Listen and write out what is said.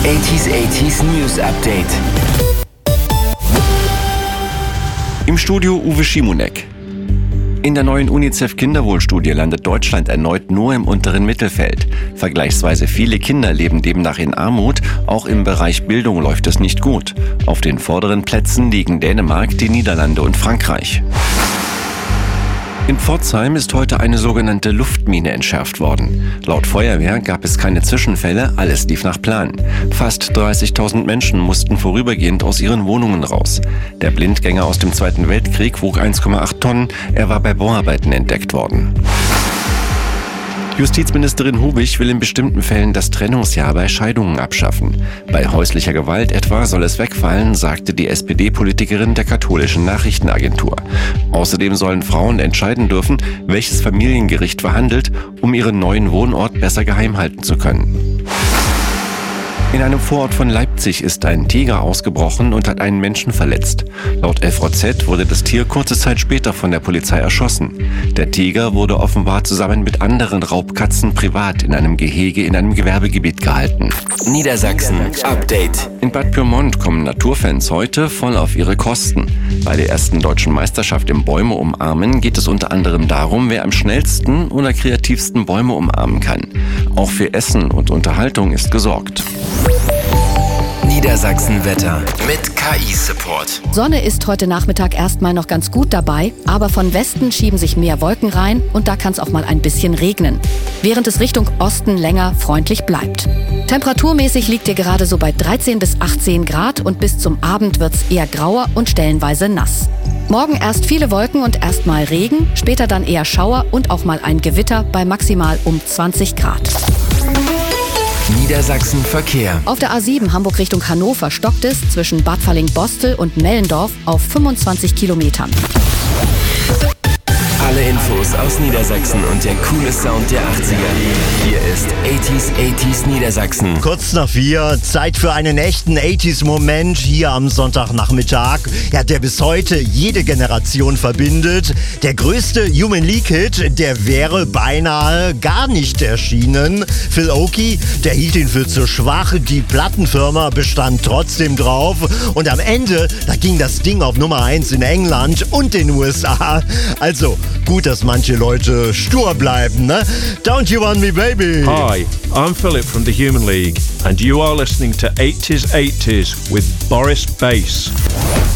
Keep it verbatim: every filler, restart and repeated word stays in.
achtziger achtziger News Update. Im Studio Uwe Schimonek. In der neuen UNICEF-Kinderwohlstudie landet Deutschland erneut nur im unteren Mittelfeld. Vergleichsweise viele Kinder leben demnach in Armut. Auch im Bereich Bildung läuft es nicht gut. Auf den vorderen Plätzen liegen Dänemark, die Niederlande und Frankreich. In Pforzheim ist heute eine sogenannte Luftmine entschärft worden. Laut Feuerwehr gab es keine Zwischenfälle, alles lief nach Plan. Fast dreißigtausend Menschen mussten vorübergehend aus ihren Wohnungen raus. Der Blindgänger aus dem Zweiten Weltkrieg wog eins Komma acht Tonnen, er war bei Bauarbeiten entdeckt worden. Justizministerin Hubich will in bestimmten Fällen das Trennungsjahr bei Scheidungen abschaffen. Bei häuslicher Gewalt etwa soll es wegfallen, sagte die S P D-Politikerin der katholischen Nachrichtenagentur. Außerdem sollen Frauen entscheiden dürfen, welches Familiengericht verhandelt, um ihren neuen Wohnort besser geheim halten zu können. In einem Vorort von Leipzig ist ein Tiger ausgebrochen und hat einen Menschen verletzt. Laut F V Z wurde das Tier kurze Zeit später von der Polizei erschossen. Der Tiger wurde offenbar zusammen mit anderen Raubkatzen privat in einem Gehege in einem Gewerbegebiet gehalten. Niedersachsen Update. In Bad Pyrmont kommen Naturfans heute voll auf ihre Kosten. Bei der ersten deutschen Meisterschaft im Bäume umarmen geht es unter anderem darum, wer am schnellsten oder kreativsten Bäume umarmen kann. Auch für Essen und Unterhaltung ist gesorgt. Niedersachsen-Wetter mit K I-Support. Sonne ist heute Nachmittag erstmal noch ganz gut dabei, aber von Westen schieben sich mehr Wolken rein und da kann es auch mal ein bisschen regnen, während es Richtung Osten länger freundlich bleibt. Temperaturmäßig liegt ihr gerade so bei dreizehn bis achtzehn Grad und bis zum Abend wird es eher grauer und stellenweise nass. Morgen erst viele Wolken und erst mal Regen, später dann eher Schauer und auch mal ein Gewitter bei maximal um zwanzig Grad. Niedersachsen Verkehr. Auf der A sieben Hamburg Richtung Hannover stockt es zwischen Bad Falling-Bostel und Mellendorf auf fünfundzwanzig Kilometern. Alle Infos aus Niedersachsen und der coole Sound der achtziger. Hier ist achtziger achtziger Niedersachsen. Kurz nach vier, Zeit für einen echten achtziger-Moment hier am Sonntagnachmittag, ja, der bis heute jede Generation verbindet. Der größte Human League-Hit, der wäre beinahe gar nicht erschienen. Phil Oakey, der hielt ihn für zu schwach, die Plattenfirma bestand trotzdem drauf und am Ende, da ging das Ding auf Nummer eins in England und den U S A. Also, gut, dass manche Leute stur bleiben, ne? Don't you want me, baby? Hi, I'm Philip from the Human League, and you are listening to eighties eighties with Boris Bass.